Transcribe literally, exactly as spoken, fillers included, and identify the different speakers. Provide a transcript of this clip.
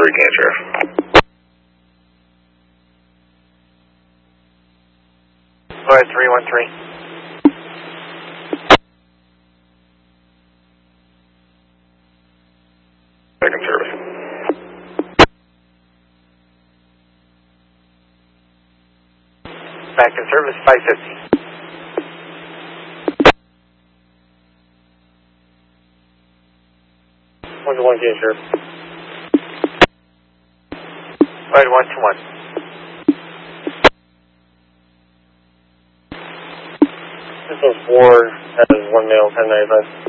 Speaker 1: three, can Sheriff.
Speaker 2: Go ahead, three one three.
Speaker 1: Second service.
Speaker 2: Back in service, five fifty.
Speaker 3: one to one, can Sheriff.
Speaker 2: Go ahead, one to one.
Speaker 3: This one's four, has one male, ten ninety-five.